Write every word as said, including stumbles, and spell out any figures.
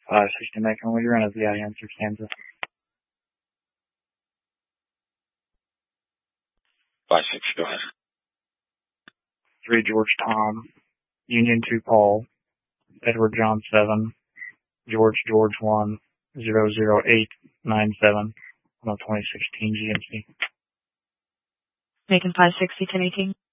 five sixty Macon, will you run a V I N through Kansas? five sixty, go ahead. three George Tom, Union two Paul, Edward John seven, George George one, zero zero eight nine seven on a twenty sixteen G M C. Macon five sixty, ten eighteen.